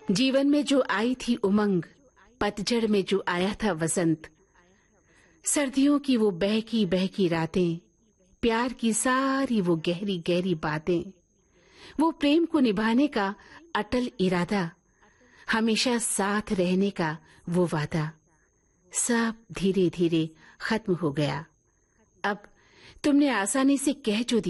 जीवन में जो आई थी उमंग, पतझड़ में जो आया था वसंत, सर्दियों की वो बहकी बहकी रातें, प्यार की सारी वो गहरी गहरी बातें, वो प्रेम को निभाने का अटल इरादा, हमेशा साथ रहने का वो वादा, सब धीरे धीरे खत्म हो गया। अब तुमने आसानी से कह जो